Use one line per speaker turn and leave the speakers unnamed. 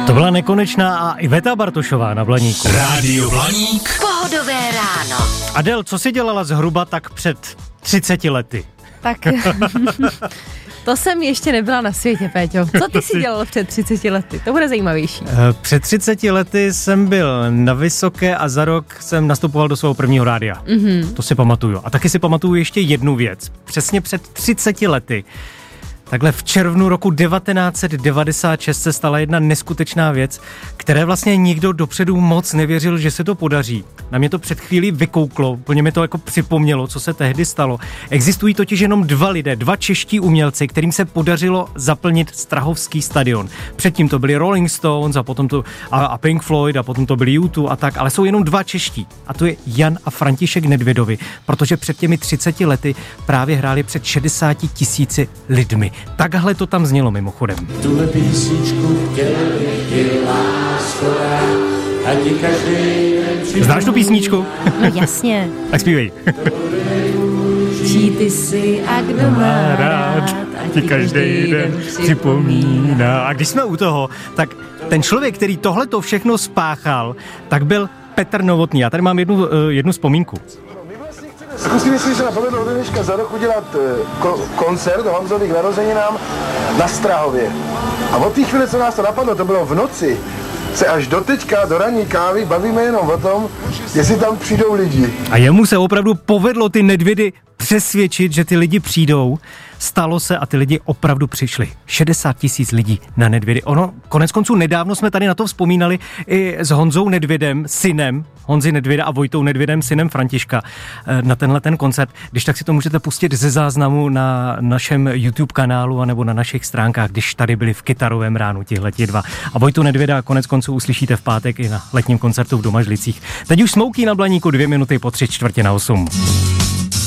To byla Nekonečná a Iveta Bartošová na Blaníku.
Rádio Blaník.
Pohodové ráno.
Adel, co jsi dělala zhruba tak před 30 lety?
Tak to jsem ještě nebyla na světě, Péťo. Co ty jsi dělal před 30 lety? To bude zajímavější.
Před 30 lety jsem byl na Vysoké a za rok jsem nastupoval do svého prvního rádia. To si pamatuju. A taky si pamatuju ještě jednu věc. Přesně před 30 lety, takhle v červnu roku 1996 se stala jedna neskutečná věc, které vlastně nikdo dopředu moc nevěřil, že se to podaří. Na mě to před chvílí vykouklo, úplně mi to jako připomnělo, co se tehdy stalo. Existují totiž jenom dva čeští umělci, kterým se podařilo zaplnit Strahovský stadion. Předtím to byli Rolling Stones a potom to a Pink Floyd a potom to byli U2 a tak, ale jsou jenom dva čeští. A to je Jan a František Nedvědovi, protože před těmi 30 lety právě hráli před 60 000 lidmi. Takhle to tam znělo mimochodem.
Tuhle písničku
Znáš tu písničku?
No jasně.
Tak zpívej.
Čí ty jsi a kdo má rád, a ti každý den připomíná.
A když jsme u toho, tak ten člověk, který tohleto všechno spáchal, tak byl Petr Novotný. Já tady mám jednu vzpomínku.
Zkusili jsme se na povedlo od dneška za rok udělat koncert o Honzových narozeninám na Strahově. A od té chvíle, co nás to napadlo, to bylo v noci, se až doteďka do ranní kávy bavíme jenom o tom, jestli tam přijdou lidi.
A jemu se opravdu povedlo ty Nedvědy přesvědčit, že ty lidi přijdou. Stalo se a ty lidi opravdu přišli. 60 000 lidí na Nedvědy. Ono, konec konců nedávno jsme tady na to vzpomínali i s Honzou Nedvědem, synem Honzy Nedvěda a Vojtou Nedvědem, synem Františka, na tenhle ten koncert. Když tak si to můžete pustit ze záznamu na našem YouTube kanálu anebo na našich stránkách, když tady byli v Kytarovém ránu tihleti dva. A Vojtu Nedvěda konec konců uslyšíte v pátek i na letním koncertu v Domažlicích. Teď už Smokey na Blaníku 2 minuty po 7:45.